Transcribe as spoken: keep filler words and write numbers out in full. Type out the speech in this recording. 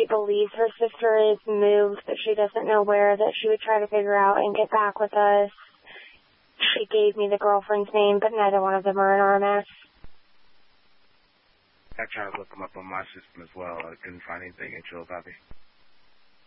she believes her sister is moved, but she doesn't know where, that she would try to figure out and get back with us. She gave me the girlfriend's name, but neither one of them are in R M S. I tried to look them up on my system as well. I couldn't find anything in Chillicothe.